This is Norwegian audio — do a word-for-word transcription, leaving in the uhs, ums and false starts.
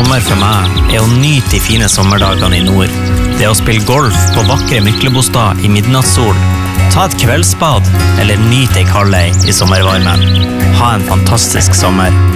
sommer for meg er å nyte de fine sommerdagene i nord. Det å spille golf på vakre Myklebostad i midnattssol, ta et kveldsbad eller nyte ei kaldei i sommervarmen. Ha en fantastisk sommer.